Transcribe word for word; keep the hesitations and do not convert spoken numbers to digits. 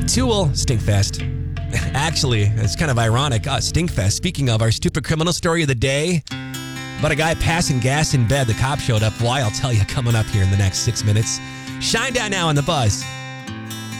Tool, Stinkfest. Actually, it's kind of ironic. Uh, Stinkfest, speaking of our stupid criminal story of the day, about a guy passing gas in bed. The cop showed up. Why, I'll tell you coming up here in the next six minutes. Shine down now on The Buzz.